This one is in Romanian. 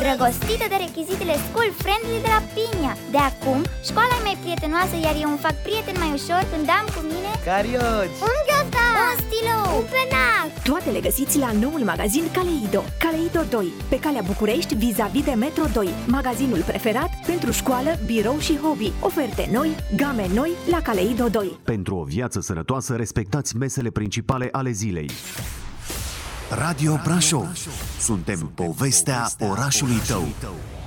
îndrăgostită de rechizitele school-friendly de la Pinia. De acum, școala e mai prietenoasă, iar eu îmi fac prieten mai ușor când am cu mine carioci, un gheozdan, un stilou, un penac. Toate le găsiți la noul magazin Kaleido. Kaleido 2, pe calea București, vis-a-vis de Metro 2. Magazinul preferat pentru școală, birou și hobby. Oferte noi, game noi la Kaleido 2. Pentru o viață sănătoasă, respectați mesele principale ale zilei. Radio Brașov. Suntem povestea orașului tău.